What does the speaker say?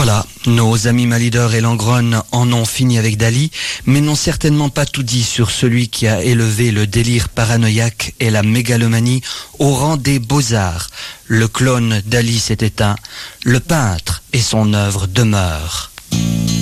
Voilà, nos amis Malidor et Langrone en ont fini avec Dali, mais n'ont certainement pas tout dit sur celui qui a élevé le délire paranoïaque et la mégalomanie au rang des beaux-arts. Le clone Dali s'est éteint, le peintre et son œuvre demeurent.